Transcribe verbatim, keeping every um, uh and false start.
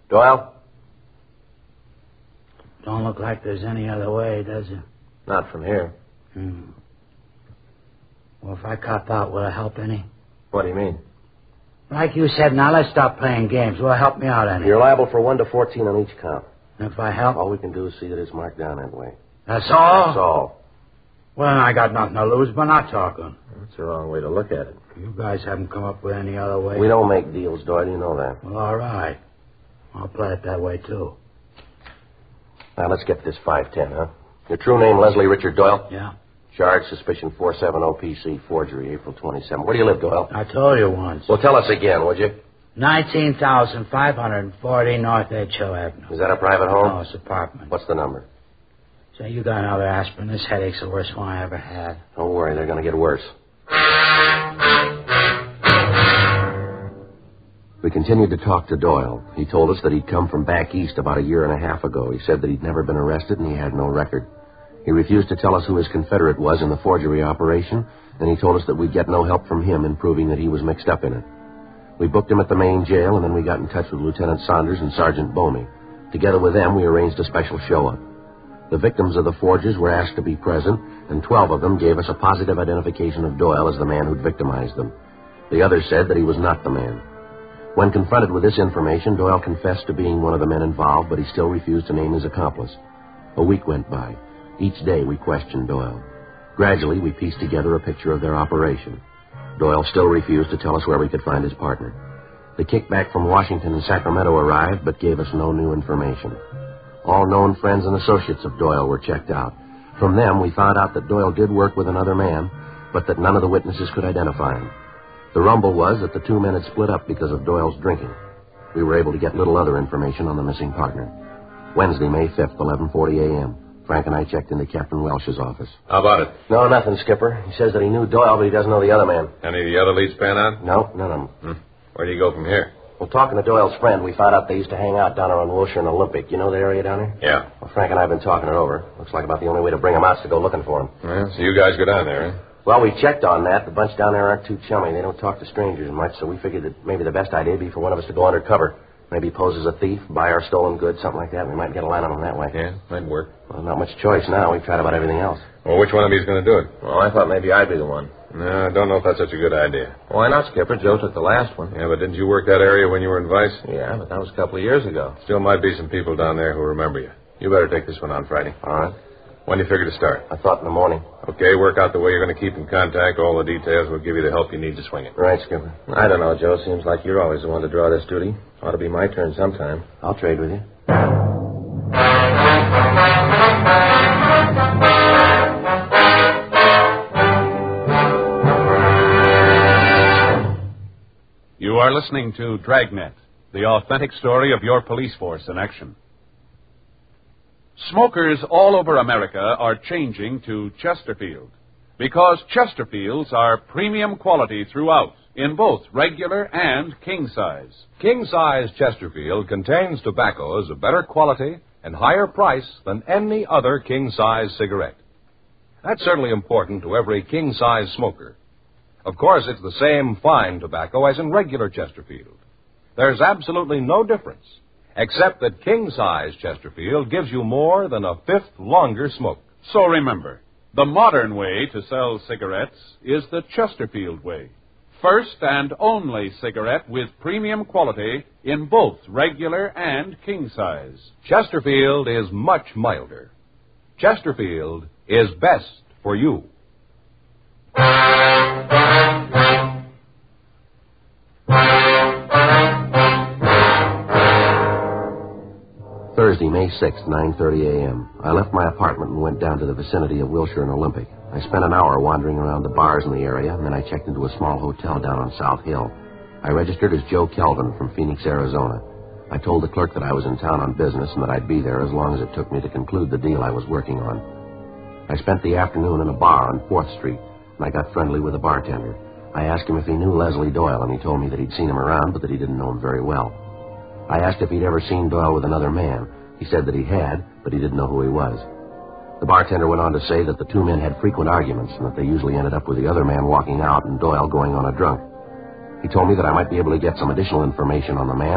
Doyle? Don't look like there's any other way, does it? Not from here. Hmm. Well, if I cop out, will it help any? What do you mean? Like you said, now let's stop playing games. Will it help me out any? You're liable for one to fourteen on each count. And if I help? All we can do is see that it's marked down that way. That's all? That's all. Well, I got nothing to lose by not talking. That's the wrong way to look at it. You guys haven't come up with any other way? We don't make deals, Doyle. You know that. Well, all right. I'll play it that way, too. Now, let's get this five ten, huh? Your true name, Leslie Richard Doyle? Yeah. Charge, suspicion four seventy P C, forgery, April twenty-seventh. Where do you live, Doyle? I told you once. Well, tell us again, would you? nineteen thousand five hundred forty North Edge Hill Avenue. Is that a private home? No, it's an apartment. What's the number? Say, you got another aspirin. This headache's the worst one I ever had. Don't worry, they're going to get worse. We continued to talk to Doyle. He told us that he'd come from back east about a year and a half ago. He said that he'd never been arrested and he had no record. He refused to tell us who his confederate was in the forgery operation, and he told us that we'd get no help from him in proving that he was mixed up in it. We booked him at the main jail, and then we got in touch with Lieutenant Saunders and Sergeant Bomey. Together with them, we arranged a special show-up. The victims of the forgers were asked to be present, and twelve of them gave us a positive identification of Doyle as the man who'd victimized them. The others said that he was not the man. When confronted with this information, Doyle confessed to being one of the men involved, but he still refused to name his accomplice. A week went by. Each day we questioned Doyle. Gradually, we pieced together a picture of their operation. Doyle still refused to tell us where we could find his partner. The kickback from Washington and Sacramento arrived, but gave us no new information. All known friends and associates of Doyle were checked out. From them, we found out that Doyle did work with another man, but that none of the witnesses could identify him. The rumble was that the two men had split up because of Doyle's drinking. We were able to get little other information on the missing partner. Wednesday, May fifth, eleven forty a.m. Frank and I checked into Captain Welsh's office. How about it? No, nothing, Skipper. He says that he knew Doyle, but he doesn't know the other man. Any of the other leads pan out? No, none of them. Hmm. Where do you go from here? Well, talking to Doyle's friend, we found out they used to hang out down there on Wilshire and Olympic. You know that area down there? Yeah. Well, Frank and I have been talking it over. Looks like about the only way to bring him out is to go looking for him. Well, so you guys go down there, huh? Well, we checked on that. The bunch down there aren't too chummy. They don't talk to strangers much, so we figured that maybe the best idea would be for one of us to go undercover. Maybe pose as a thief, buy our stolen goods, something like that. We might get a line on them that way. Yeah, might work. Well, not much choice now. We've tried about everything else. Well, which one of you's going to do it? Well, I thought maybe I'd be the one. No, I don't know if that's such a good idea. Why not, Skipper? Joe took the last one. Yeah, but didn't you work that area when you were in Vice? Yeah, but that was a couple of years ago. Still might be some people down there who remember you. You better take this one on Friday. All right. When do you figure to start? I thought in the morning. Okay, work out the way you're going to keep in contact. All the details will give you the help you need to swing it. Right, Skipper. I don't know, Joe. Seems like you're always the one to draw this duty. Ought to be my turn sometime. I'll trade with you. You are listening to Dragnet, the authentic story of your police force in action. Smokers all over America are changing to Chesterfield because Chesterfields are premium quality throughout in both regular and king size. King size Chesterfield contains tobaccos of better quality and higher price than any other king size cigarette. That's certainly important to every king size smoker. Of course, it's the same fine tobacco as in regular Chesterfield. There's absolutely no difference, except that king-size Chesterfield gives you more than a fifth longer smoke. So remember, the modern way to sell cigarettes is the Chesterfield way. First and only cigarette with premium quality in both regular and king size. Chesterfield is much milder. Chesterfield is best for you. Thursday, May sixth, nine thirty a.m. I left my apartment and went down to the vicinity of Wilshire and Olympic. I spent an hour wandering around the bars in the area, and then I checked into a small hotel down on South Hill. I registered as Joe Kelvin from Phoenix, Arizona. I told the clerk that I was in town on business and that I'd be there as long as it took me to conclude the deal I was working on. I spent the afternoon in a bar on fourth street, and I got friendly with the bartender. I asked him if he knew Leslie Doyle, and he told me that he'd seen him around, but that he didn't know him very well. I asked if he'd ever seen Doyle with another man. He said that he had, but he didn't know who he was. The bartender went on to say that the two men had frequent arguments and that they usually ended up with the other man walking out and Doyle going on a drunk. He told me that I might be able to get some additional information on the man